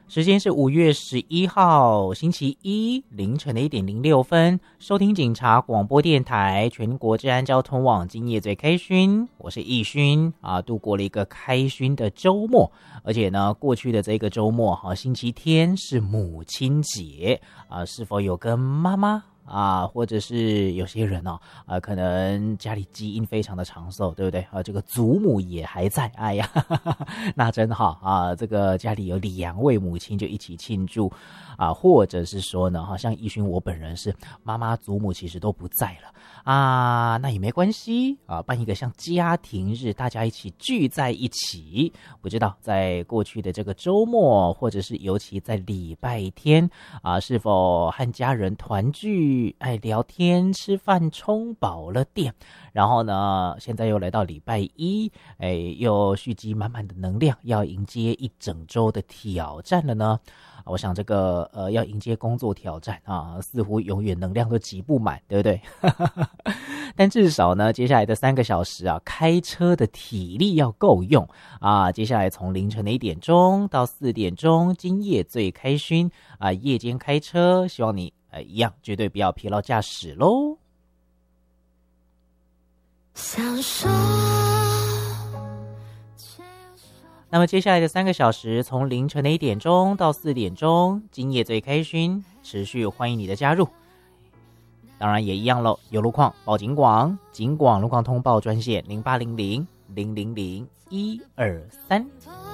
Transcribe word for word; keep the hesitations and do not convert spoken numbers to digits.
时间是五月十一号星期一凌晨的一点零六分，收听警察广播电台全国治安交通网今夜最开勋，我是易勋啊，度过了一个开勋的周末，而且呢，过去的这个周末哈、啊，星期天是母亲节啊，是否有跟妈妈？啊，或者是有些人哦，啊，可能家里基因非常的长寿，对不对？啊，这个祖母也还在，哎呀，哈哈哈，那真好啊！这个家里有两位母亲就一起庆祝啊，或者是说呢，好像义勋我本人是妈妈祖母其实都不在了啊，那也没关系啊，办一个像家庭日，大家一起聚在一起。不知道在过去的这个周末，或者是尤其在礼拜天啊，是否和家人团聚？爱聊天吃饭充饱了电，然后呢现在又来到礼拜一，哎，又蓄积满满的能量，要迎接一整周的挑战了呢。我想这个呃要迎接工作挑战啊，似乎永远能量都挤不满，对不对？但至少呢，接下来的三个小时啊，开车的体力要够用啊。接下来从凌晨的一点钟到四点钟，今夜最开勋啊，夜间开车，希望你呃一样绝对不要疲劳驾驶喽。享受。那么接下来的三个小时，从凌晨的一点钟到四点钟，今夜最开勋，持续欢迎你的加入。当然也一样喽，有路况报警广，警广路况通报专线零八零零零零零一二三。